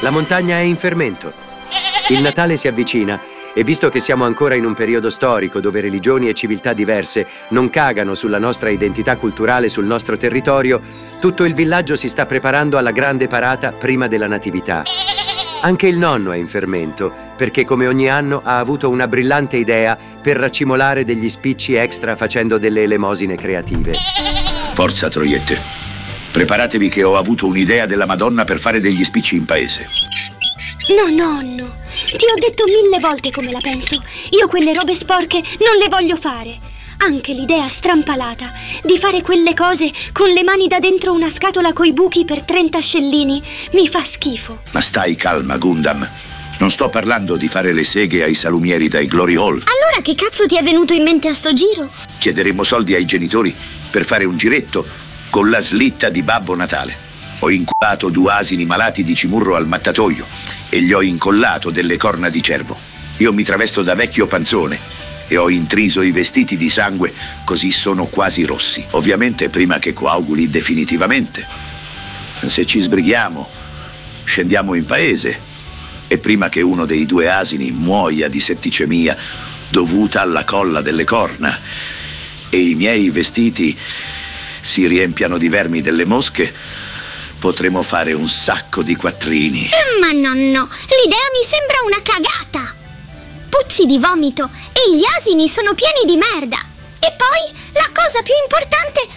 La montagna è in fermento. Il Natale si avvicina e visto che siamo ancora in un periodo storico dove religioni e civiltà diverse non cagano sulla nostra identità culturale sul nostro territorio, tutto il villaggio si sta preparando alla grande parata prima della Natività. Anche il nonno è in fermento perché come ogni anno ha avuto una brillante idea per raccimolare degli spicci extra facendo delle elemosine creative. Forza, troiette. Preparatevi che ho avuto un'idea della Madonna per fare degli spicci in paese. No, nonno, ti ho detto 1000 volte come la penso. Io quelle robe sporche non le voglio fare. Anche l'idea strampalata di fare quelle cose con le mani da dentro una scatola coi buchi per 30 scellini mi fa schifo. Ma stai calma, Gundam. Non sto parlando di fare le seghe ai salumieri dai Glory Hall. Allora che cazzo ti è venuto in mente a sto giro? Chiederemo soldi ai genitori per fare un giretto con la slitta di Babbo Natale. Ho inculato 2 asini malati di cimurro al mattatoio e gli ho incollato delle corna di cervo. Io mi travesto da vecchio panzone e ho intriso i vestiti di sangue così sono quasi rossi. Ovviamente prima che coaguli definitivamente. Se ci sbrighiamo, scendiamo in paese e prima che uno dei 2 asini muoia di setticemia dovuta alla colla delle corna e i miei vestiti si riempiano di vermi delle mosche, potremo fare un sacco di quattrini. Ma nonno, l'idea mi sembra una cagata. Puzzi di vomito e gli asini sono pieni di merda. E poi, la cosa più importante,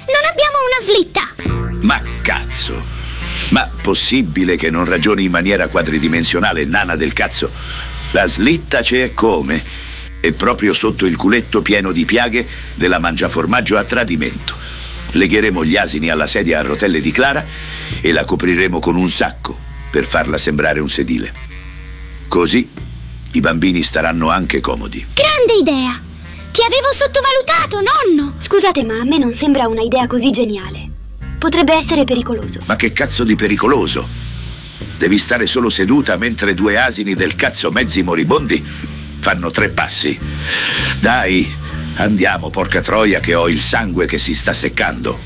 non abbiamo una slitta. Ma cazzo! Ma possibile che non ragioni in maniera quadridimensionale, nana del cazzo? La slitta c'è come? È proprio sotto il culetto pieno di piaghe della mangiaformaggio a tradimento. Legheremo gli asini alla sedia a rotelle di Clara e la copriremo con un sacco per farla sembrare un sedile. Così i bambini staranno anche comodi. Grande idea! Ti avevo sottovalutato, nonno! Scusate, ma a me non sembra una idea così geniale. Potrebbe essere pericoloso. Ma che cazzo di pericoloso? Devi stare solo seduta mentre 2 asini del cazzo mezzi moribondi fanno 3 passi. Dai, andiamo, porca troia, che ho il sangue che si sta seccando.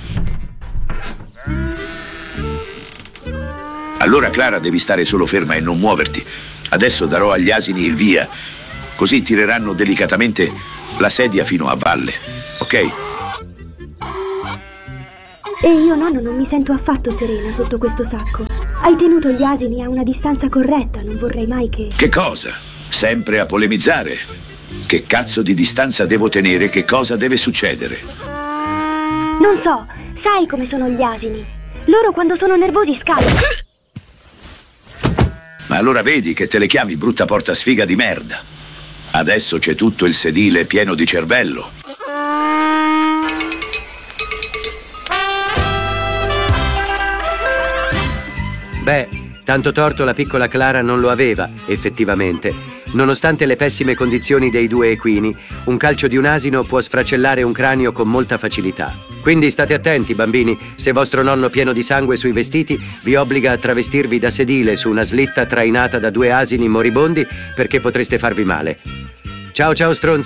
Allora, Clara, devi stare solo ferma e non muoverti. Adesso darò agli asini il via, così tireranno delicatamente la sedia fino a valle, ok? E io, nonno, non mi sento affatto serena sotto questo sacco. Hai tenuto gli asini a una distanza corretta, non vorrei mai che... Che cosa? Sempre a polemizzare? Che cazzo di distanza devo tenere? Che cosa deve succedere? Non so, sai come sono gli asini. Loro quando sono nervosi scappano. Ma allora vedi che te le chiami brutta portasfiga di merda. Adesso c'è tutto il sedile pieno di cervello. Beh, tanto torto la piccola Clara non lo aveva, effettivamente. Nonostante le pessime condizioni dei 2 equini, un calcio di un asino può sfracellare un cranio con molta facilità. Quindi state attenti, bambini, se vostro nonno pieno di sangue sui vestiti vi obbliga a travestirvi da sedile su una slitta trainata da 2 asini moribondi perché potreste farvi male. Ciao ciao stronzi!